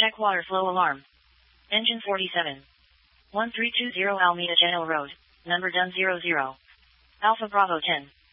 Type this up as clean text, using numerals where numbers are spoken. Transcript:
Check water flow alarm. Engine 47. 1320 Almeida General Road, number done 00. Alpha Bravo 10.